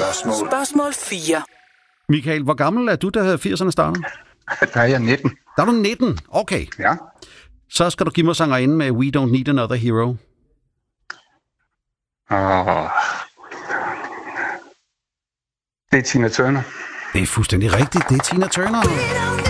Spørgsmål 4. Michael, hvor gammel er du, da 80'erne startede? Der er jeg 19. Der er du 19? Okay. Ja. Så skal du give mig sangerinden med We Don't Need Another Hero. Det er Tina Turner. Det er fuldstændig rigtigt. Det er Tina Turner.